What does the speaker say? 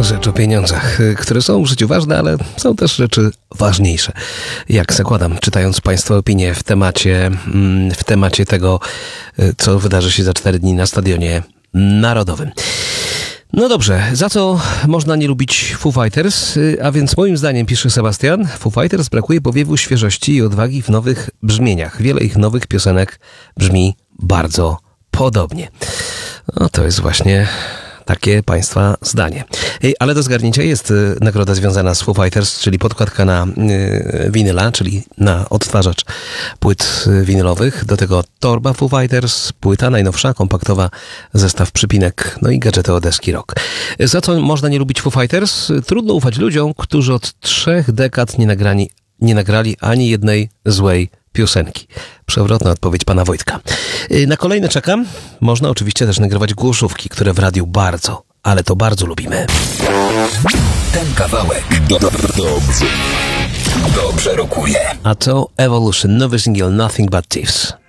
rzecz o pieniądzach, które są w życiu ważne, ale są też rzeczy ważniejsze. Jak zakładam, czytając Państwa opinie w temacie tego, co wydarzy się za 4 dni na Stadionie Narodowym. No dobrze, za co można nie lubić Foo Fighters? A więc moim zdaniem, pisze Sebastian, Foo Fighters brakuje powiewu świeżości i odwagi w nowych brzmieniach. Wiele ich nowych piosenek brzmi bardzo podobnie. No to jest właśnie takie Państwa zdanie. Ale do zgarnięcia jest nagroda związana z Foo Fighters, czyli podkładka na winyla, czyli na odtwarzacz płyt winylowych. Do tego torba Foo Fighters, płyta najnowsza, kompaktowa, zestaw przypinek, no i gadżety od deski rock. Za co można nie lubić Foo Fighters? Trudno ufać ludziom, którzy od 3 dekad nie nagrali ani jednej złej piosenki. Przewrotna odpowiedź pana Wojtka. Na kolejne czekam. Można oczywiście też nagrywać głoszówki, które w radiu bardzo, ale to bardzo lubimy. Ten kawałek dobrze rokuje. A to Evolution, nowy singiel Nothing But Thieves.